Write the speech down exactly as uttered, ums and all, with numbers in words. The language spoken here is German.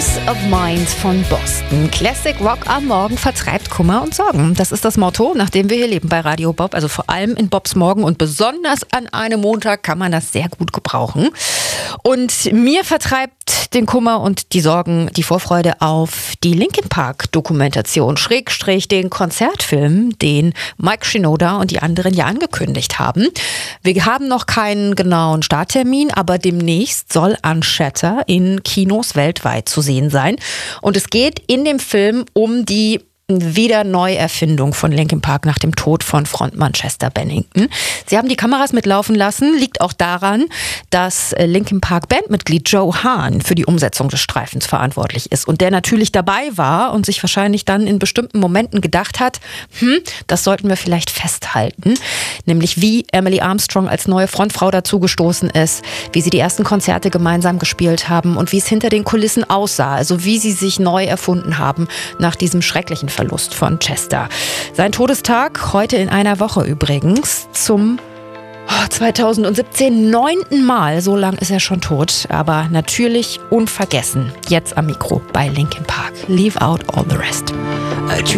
Peace of Mind von Boston. Classic Rock am Morgen vertreibt Kummer und Sorgen. Das ist das Motto, nach dem wir hier leben bei Radio Bob. Also vor allem in Bobs Morgen und besonders an einem Montag kann man das sehr gut gebrauchen. Und mir vertreibt den Kummer und die Sorgen die Vorfreude auf die Linkin Park Dokumentation, Schrägstrich den Konzertfilm, den Mike Shinoda und die anderen ja angekündigt haben. Wir haben noch keinen genauen Starttermin, aber demnächst soll Unshatter in Kinos weltweit zu sehen sein. Und es geht in dem Film um die Wiederneuerfindung von Linkin Park nach dem Tod von Frontmann Chester Bennington. Sie haben die Kameras mitlaufen lassen, liegt auch daran, dass Linkin Park Bandmitglied Joe Hahn für die Umsetzung des Streifens verantwortlich ist und der natürlich dabei war und sich wahrscheinlich dann in bestimmten Momenten gedacht hat, hm, das sollten wir vielleicht festhalten, nämlich wie Emily Armstrong als neue Frontfrau dazugestoßen ist, wie sie die ersten Konzerte gemeinsam gespielt haben und wie es hinter den Kulissen aussah, also wie sie sich neu erfunden haben nach diesem schrecklichen Verlust von Chester. Sein Todestag heute in einer Woche übrigens zum oh, zweitausendsiebzehn neunten Mal. So lang ist er schon tot, aber natürlich unvergessen. Jetzt am Mikro bei Linkin Park. Leave out all the rest.